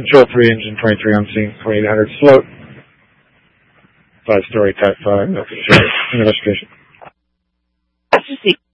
Control 3, engine 23 on scene, 2800 float. 5-story Type 5, investigation. That's